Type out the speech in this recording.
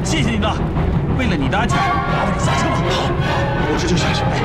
谢谢你了，为了你的安全，麻烦你下车吧。 好，我这就下去。